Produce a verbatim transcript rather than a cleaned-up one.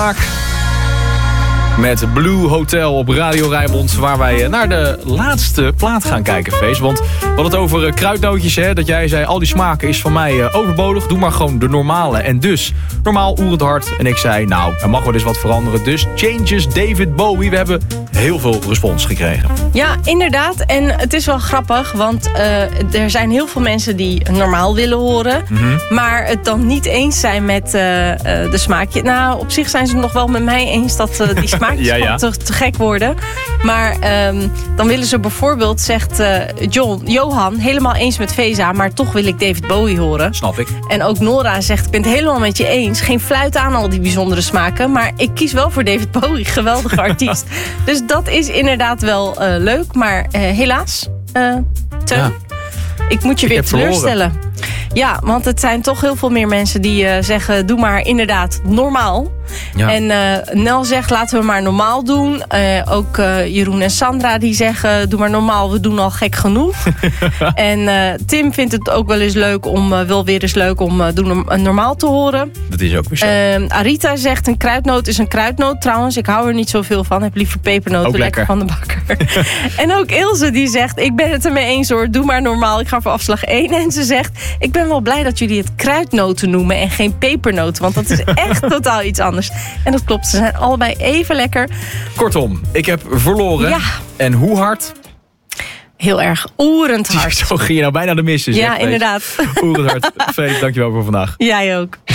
Met Blue Hotel op Radio Rijnmond, waar wij naar de laatste plaat gaan kijken, Fees. Want we hadden het over uh, kruidnootjes, hè, dat jij zei, al die smaken is van mij uh, overbodig. Doe maar gewoon de normale. En dus, normaal oerend hard. En ik zei, nou, er mag wel eens wat veranderen. Dus Changes, David Bowie. We hebben heel veel respons gekregen. Ja, inderdaad. En het is wel grappig, want uh, er zijn heel veel mensen die normaal willen horen. Mm-hmm. Maar het dan niet eens zijn met uh, uh, de smaakje. Nou, op zich zijn ze het nog wel met mij eens dat uh, die smaakjes ja, ja. Te, te gek worden. Maar um, dan willen ze bijvoorbeeld, zegt uh, John, Johan, helemaal eens met Veza, maar toch wil ik David Bowie horen. Snap ik. En ook Nora zegt, ik ben het helemaal met je eens. Geen fluit aan al die bijzondere smaken, maar ik kies wel voor David Bowie. Geweldige artiest. Dus dat is inderdaad wel uh, leuk, maar uh, helaas, uh, Teun, ja. ik moet je ik weer teleurstellen. Ja, want het zijn toch heel veel meer mensen die uh, zeggen, doe maar inderdaad normaal. Ja. En uh, Nel zegt, laten we maar normaal doen. Uh, ook uh, Jeroen en Sandra die zeggen, doe maar normaal, we doen al gek genoeg. En uh, Tim vindt het ook wel eens leuk om, uh, wel weer eens leuk om uh, doen uh, normaal te horen. Dat is ook weer zo. Uh, Arita zegt, een kruidnoot is een kruidnoot. Trouwens, ik hou er niet zoveel van. Heb liever pepernoten, lekker. lekker van de bakker. En ook Ilse die zegt, ik ben het ermee eens hoor, doe maar normaal. Ik ga voor afslag één. En ze zegt, ik ben wel blij dat jullie het kruidnoten noemen en geen pepernoten. Want dat is echt totaal iets anders. En dat klopt, ze zijn allebei even lekker. Kortom, ik heb verloren. Ja. En hoe hard? Heel erg oerend hard. Zo ging je nou bijna de missen. Ja, inderdaad. Oerend hard. Feest, dankjewel voor vandaag. Jij ook.